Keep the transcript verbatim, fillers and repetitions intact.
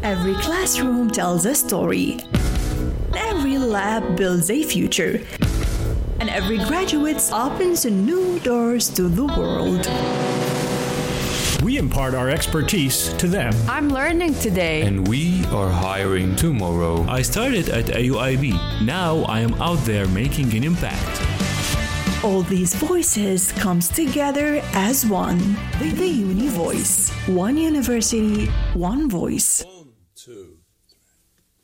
Every classroom tells a story. Every lab builds a future. And every graduate opens new doors to the world. We impart our expertise to them. I'm learning today. And we are hiring tomorrow. I started at A U I B. Now I am out there making an impact. All these voices comes together as one. The, the Uni Voice. One university, one voice. One, two.